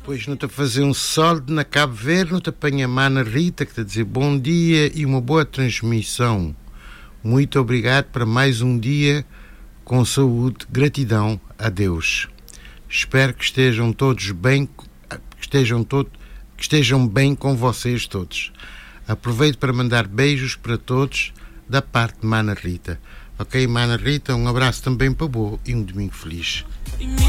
Pois não te a fazer um sol na Cabo Verde, não te apanha a Mana Rita, que te a dizer bom dia e uma boa transmissão. Muito obrigado para mais um dia com saúde, gratidão a Deus. Espero que estejam todos bem, que estejam bem com vocês todos. Aproveito para mandar beijos para todos da parte de Mana Rita. Ok, Mana Rita, um abraço também para Bo e um domingo feliz.